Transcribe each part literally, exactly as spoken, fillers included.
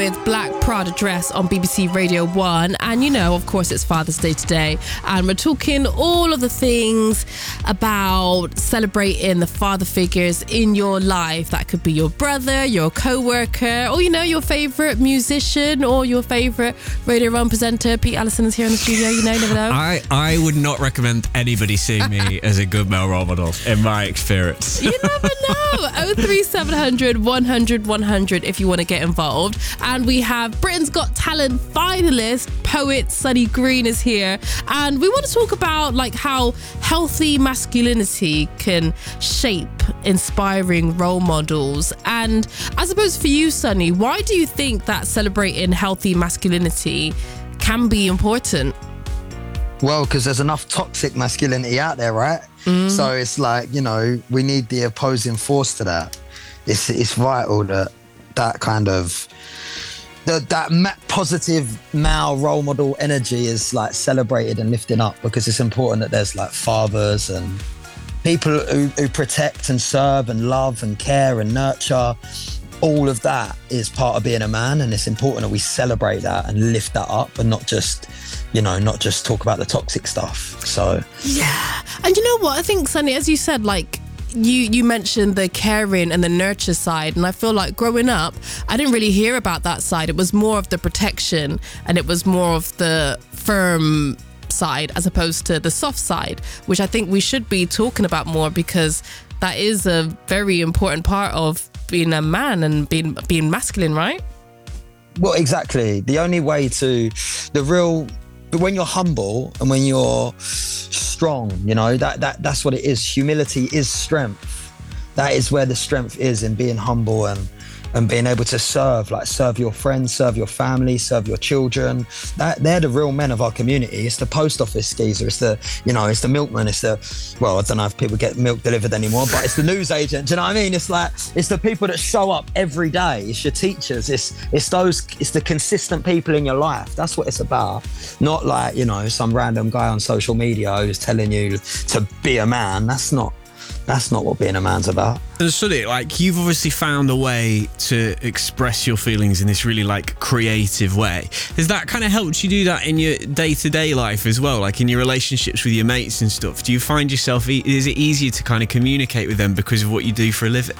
With Black Prada Dress on B B C Radio one, and you know, of course, it's Father's Day today, and we're talking all of the things about celebrating the father figures in your life. That could be your brother, your co-worker, or you know, your favourite musician or your favourite Radio one presenter. Pete Allison is here in the studio, you know, never know. I, I would not recommend anybody seeing me as a good male role model, in my experience. You never know. oh three seven hundred, one hundred, one hundred if you want to get involved. And we have Britain's Got Talent finalist, poet Sonny Green is here. And we want to talk about like how healthy masculinity can shape inspiring role models. And I suppose for you, Sonny, why do you think that celebrating healthy masculinity can be important? Well, because there's enough toxic masculinity out there, right? Mm. So it's like, you know, we need the opposing force to that. It's it's vital that that kind of the, that ma- positive male role model energy is like celebrated and lifted up, because it's important that there's like fathers and people who, who protect and serve and love and care and nurture. All of that is part of being a man, and it's important that we celebrate that and lift that up and not just, you know, not just talk about the toxic stuff. So yeah. And you know what? I think, Sonny, as you said, like, You you mentioned the caring and the nurture side, and I feel like growing up, I didn't really hear about that side. It was more of the protection, and it was more of the firm side as opposed to the soft side, which I think we should be talking about more, because that is a very important part of being a man and being being masculine, right? Well, exactly. The only way to, the real, when you're humble and when you're strong, you know, that that that's what it is. Humility is strength. That is where the strength is, in being humble and and being able to serve, like serve your friends, serve your family, serve your children. That they're the real men of our community. It's the post office geezer. It's the, you know, it's the milkman. It's the, well, I don't know if people get milk delivered anymore, but it's the news agent. Do you know what I mean? It's like, it's the people that show up every day. It's your teachers. It's it's those, it's the consistent people in your life. That's what it's about. Not like, you know, some random guy on social media who's telling you to be a man. That's not, That's not what being a man's about. And Sonny, like, you've obviously found a way to express your feelings in this really like creative way. Has that kind of helped you do that in your day-to-day life as well, like in your relationships with your mates and stuff? Do you find yourself, is it easier to kind of communicate with them because of what you do for a living?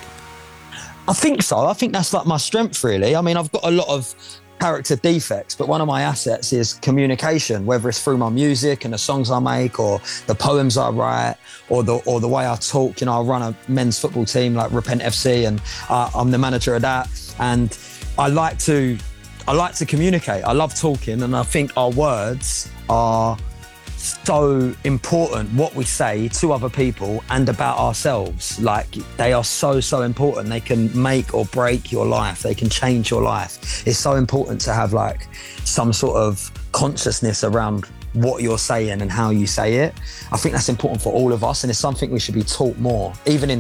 I think so. I think that's like my strength, really. I mean, I've got a lot of character defects, but one of my assets is communication, whether it's through my music and the songs I make, or the poems I write, or the or the way I talk. You know, I run a men's football team like Repent F C, and uh, I'm the manager of that. And I like to, I like to communicate. I love talking, and I think our words are so important, what we say to other people and about ourselves. Like, they are so, so important. They can make or break your life. They can change your life. It's so important to have like some sort of consciousness around what you're saying and how you say it. I think that's important for all of us, and it's something we should be taught more, even in